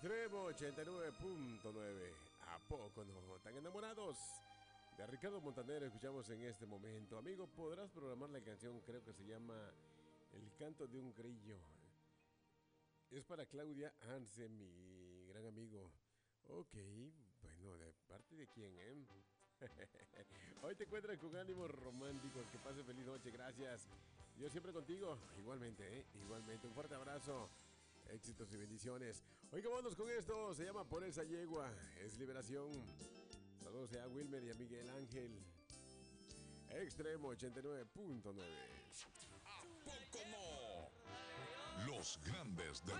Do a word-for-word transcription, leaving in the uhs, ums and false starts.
Extremo ochenta y nueve punto nueve. ¿A poco no? ¿Tan enamorados? De Ricardo Montaner escuchamos en este momento. Amigo, podrás programar la canción, creo que se llama El canto de un grillo. Es para Claudia Arce, mi gran amigo. Ok, bueno, ¿de parte de quién, eh? Hoy te encuentras con ánimos románticos. Que pase feliz noche, gracias. Yo siempre contigo, igualmente, ¿eh? Igualmente, un fuerte abrazo. Éxitos y bendiciones. Oiga, vámonos con esto. Se llama Por esa yegua. Es liberación. Saludos a Wilmer y a Miguel Ángel. Extremo ochenta y nueve punto nueve. ¿A poco no? Los grandes del